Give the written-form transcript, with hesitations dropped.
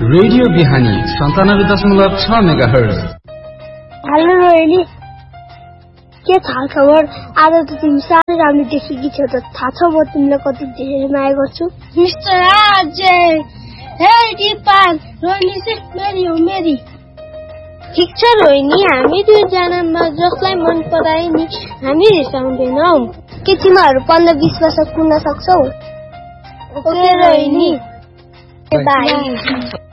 Radio बिहानी 97.6 megahertz. Hello Rohini, के छ खबर? आज त तिमी साह्रै राम्रो देखेकी छौ त। थाहा छ म तिमीलाई कति धेरै माया गर्छु। मिस्टर अजय, हे दिपाल, रोहिणी सिर्फ मेरी हो, मेरी। ठिक छ रोहिणी, हामी दुईजनामा जसलाई मन पराए नि हामी रिसाउँदैनौ। के तिमीहरू 15-20 वर्ष कुर्न सक्छौ? Okay Rohini, by.